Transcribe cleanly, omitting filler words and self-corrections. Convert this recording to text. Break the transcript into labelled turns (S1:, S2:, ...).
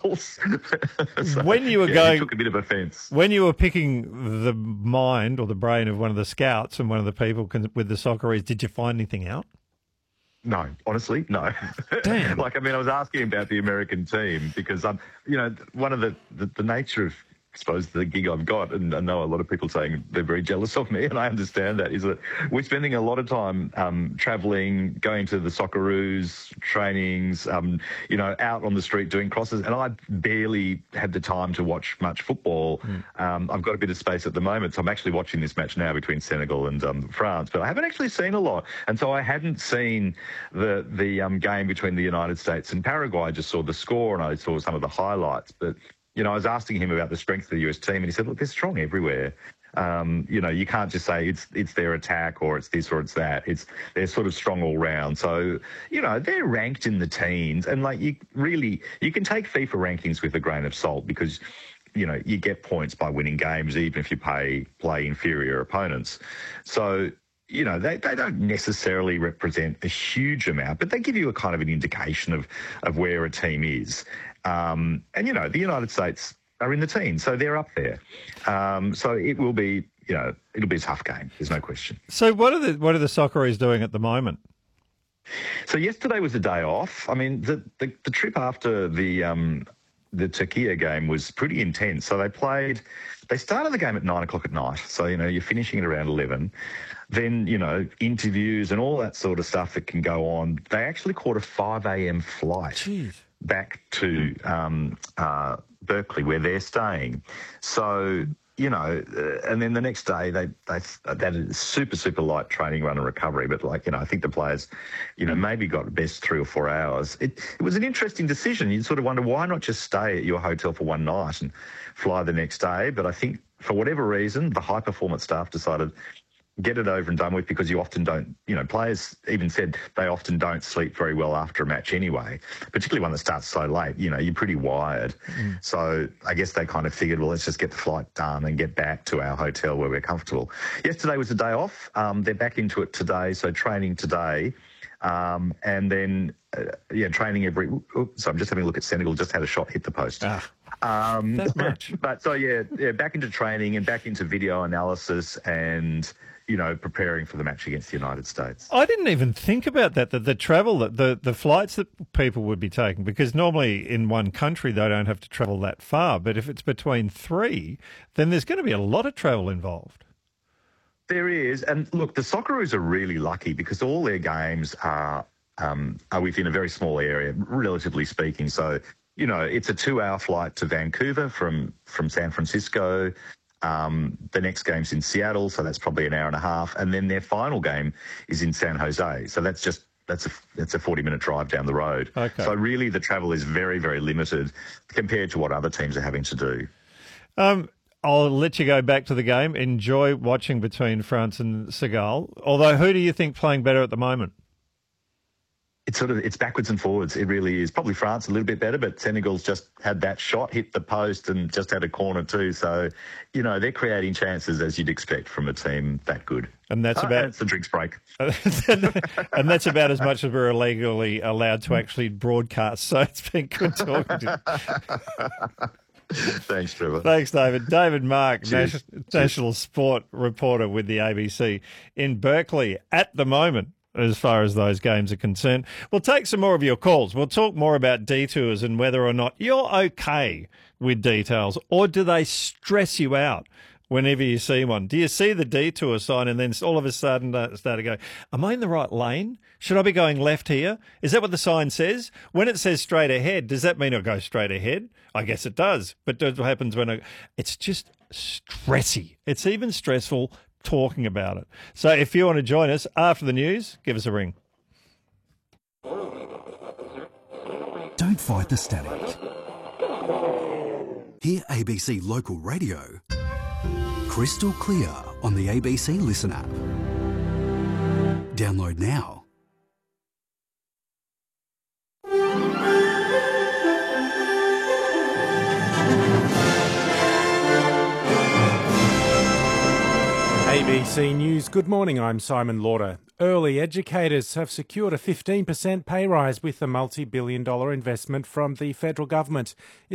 S1: goals. So,
S2: When you were
S1: he took a bit of offence.
S2: when you were picking the mind or the brain of one of the scouts and one of the people with the Socceroos, did you find anything out?
S1: No, honestly, no.
S2: Damn.
S1: I was asking about the American team because one of the nature of, I suppose, the gig I've got, and I know a lot of people saying they're very jealous of me, and I understand that, is that we're spending a lot of time travelling, going to the Socceroos trainings, out on the street doing crosses, and I barely had the time to watch much football. I've got a bit of space at the moment, so I'm actually watching this match now between Senegal and France, but I haven't actually seen a lot, and so I hadn't seen the game between the United States and Paraguay. I just saw the score and I saw some of the highlights, but I was asking him about the strength of the US team, and he said, look, they're strong everywhere. You can't just say it's their attack or it's this or it's that. They're sort of strong all round. So, they're ranked in the teens, and you can take FIFA rankings with a grain of salt because, you get points by winning games, even if you play inferior opponents. So, they don't necessarily represent a huge amount, but they give you a kind of an indication of where a team is. The United States are in the teens, so they're up there. So it will be, it'll be a tough game. There's no question.
S2: So what are the Socceroos doing at the moment?
S1: So yesterday was a day off. I mean, the trip after the Turkey game was pretty intense. So they started the game at 9 o'clock at night. So, you're finishing at around 11. Then, interviews and all that sort of stuff that can go on. They actually caught a 5 a.m. flight.
S2: Jeez.
S1: Back to Berkeley, where they're staying. So, and then the next day they had super, super light training, run and recovery. But I think the players, maybe got best 3 or 4 hours. It was an interesting decision. You sort of wonder, why not just stay at your hotel for one night and fly the next day? But I think for whatever reason, the high performance staff decided get it over and done with, because you often don't, players even said they often don't sleep very well after a match anyway, particularly one that starts so late. You're pretty wired. So I guess they kind of figured, well, let's just get the flight done and get back to our hotel where we're comfortable. Yesterday was a day off. They're back into it today, so training today. And then, training every... So I'm just having a look at Senegal, just had a shot hit the post.
S2: That much.
S1: But so, back into training and back into video analysis and... preparing for the match against the United States.
S2: I didn't even think about that the travel, the flights that people would be taking, because normally in one country they don't have to travel that far. But if it's between three, then there's going to be a lot of travel involved.
S1: There is. And look, the Socceroos are really lucky because all their games are within a very small area, relatively speaking. So, it's a 2-hour flight to Vancouver from San Francisco. The next game's in Seattle, so that's probably an hour and a half, and then their final game is in San Jose. So that's a 40-minute drive down the road.
S2: Okay.
S1: So really, the travel is very, very limited compared to what other teams are having to do.
S2: I'll let you go back to the game. Enjoy watching between France and Senegal. Although, who do you think playing better at the moment?
S1: It's backwards and forwards. It really is. Probably France a little bit better, but Senegal's just had that shot, hit the post, and just had a corner too. So, they're creating chances as you'd expect from a team that good.
S2: And that's
S1: and it's the drinks break.
S2: And that's about as much as we're legally allowed to actually broadcast. So it's been good talking to you.
S1: Thanks, Trevor.
S2: Thanks, David. David Mark, national sport reporter with the ABC in Berkeley at the moment, as far as those games are concerned. We'll take some more of your calls. We'll talk more about detours and whether or not you're okay with details, or do they stress you out whenever you see one? Do you see the detour sign and then all of a sudden start to go, am I in the right lane? Should I be going left here? Is that what the sign says? When it says straight ahead, does that mean I'll go straight ahead? I guess it does. But what happens when it's just stressy. It's even stressful talking about it. So if you want to join us after the news, give us a ring.
S3: Don't fight the static. Hear ABC Local Radio crystal clear on the ABC Listen app. Download now.
S4: ABC News, good morning, I'm Simon Lauder. Early educators have secured a 15% pay rise with a multi-billion-dollar investment from the federal government.